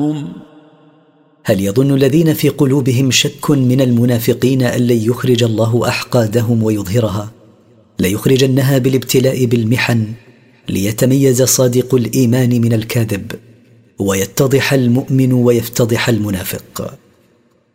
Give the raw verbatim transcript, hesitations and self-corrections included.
هل يظن الذين في قلوبهم شك من المنافقين أن لن يخرج الله أحقادهم ويظهرها؟ ليخرجنها بالابتلاء بالمحن ليتميز صادق الإيمان من الكاذب، ويتضح المؤمن ويفتضح المنافق.